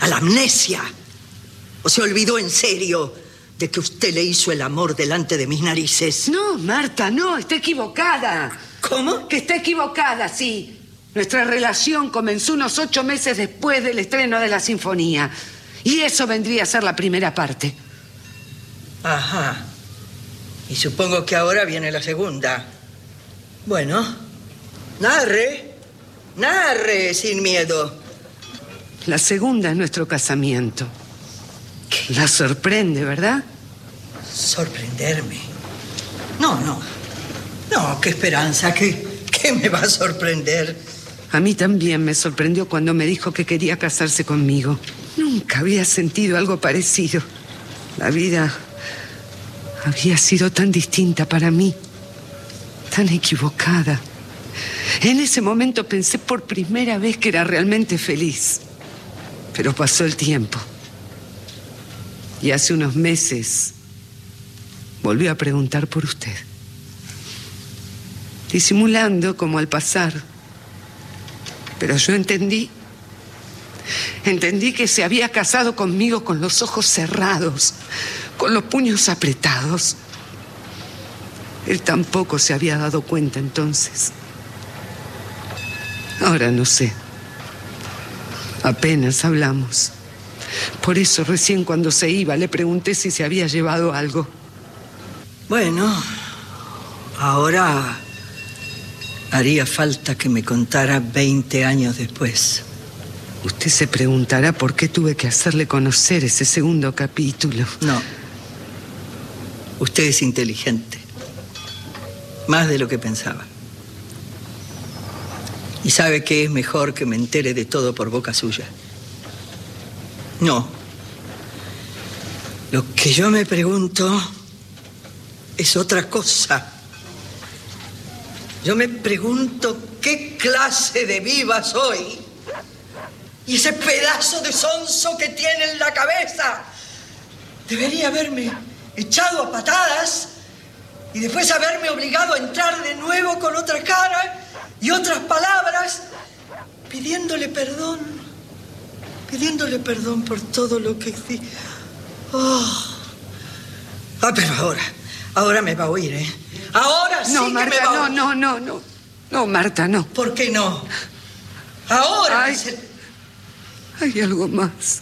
¿A la amnesia? ¿O se olvidó en serio de que usted le hizo el amor delante de mis narices? No, Marta, no, está equivocada. ¿Cómo? Que está equivocada, sí. Nuestra relación comenzó unos 8 meses después del estreno de la sinfonía. Y eso vendría a ser la primera parte. Ajá. Y supongo que ahora viene la segunda. Bueno, narre sin miedo. La segunda es nuestro casamiento. La sorprende, ¿verdad? ¿Sorprenderme? No, qué esperanza, ¿qué me va a sorprender? A mí también me sorprendió cuando me dijo que quería casarse conmigo. Nunca había sentido algo parecido. La vida había sido tan distinta para mí, tan equivocada. En ese momento pensé por primera vez que era realmente feliz. Pero pasó el tiempo. Y hace unos meses volvió a preguntar por usted. Disimulando como al pasar. Pero yo entendí que se había casado conmigo con los ojos cerrados, con los puños apretados. Él tampoco se había dado cuenta entonces. Ahora no sé. Apenas hablamos. Por eso recién cuando se iba le pregunté si se había llevado algo. Bueno, ahora haría falta que me contara 20 años después. Usted se preguntará por qué tuve que hacerle conocer ese segundo capítulo. No. Usted es inteligente. Más de lo que pensaba. Y sabe que es mejor que me entere de todo por boca suya. No. Lo que yo me pregunto es otra cosa. Yo me pregunto qué clase de viva soy. Y ese pedazo de sonso que tiene en la cabeza. Debería haberme echado a patadas y después haberme obligado a entrar de nuevo con otra cara y otras palabras, pidiéndole perdón por todo lo que hice. Pero ahora me va a oír, ¿eh? Ahora sí No, que Marta, me va a oír. No, Marta, no. ¿Por qué no? Ahora. Hay algo más.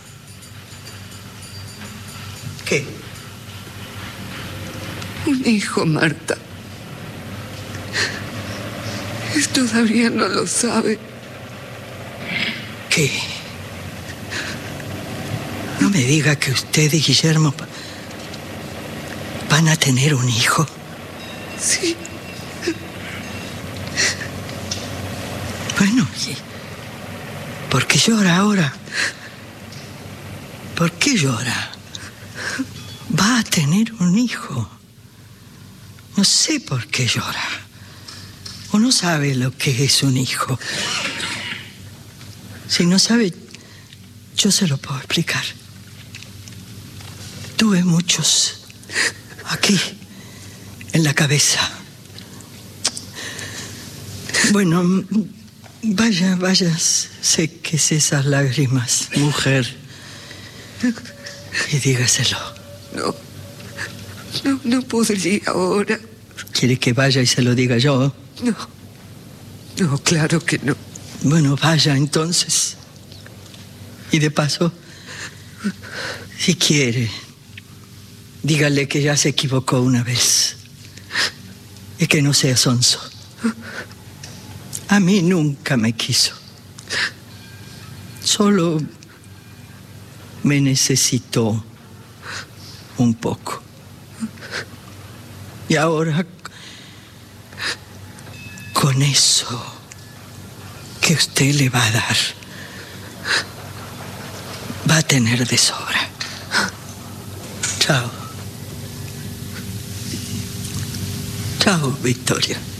¿Qué? Un hijo, Marta. Él todavía no lo sabe. ¿Qué? No me diga que usted y Guillermo van a tener un hijo. Sí. Bueno, ¿y por qué llora ahora? ¿Por qué llora? Va a tener un hijo. No sé por qué llora. O no sabe lo que es un hijo. Si no sabe, yo se lo puedo explicar. Tuve muchos aquí, en la cabeza. Bueno, vaya, séquese esas lágrimas, mujer. Y dígaselo. No podría ahora. ¿Quiere que vaya y se lo diga yo? No, claro que no. Bueno, vaya entonces. Y de paso, si quiere, dígale que ya se equivocó una vez. Y que no sea sonso. A mí nunca me quiso. Solo me necesitó un poco. Y ahora, con eso que usted le va a dar, va a tener de sobra. Chao. Chao, Victoria.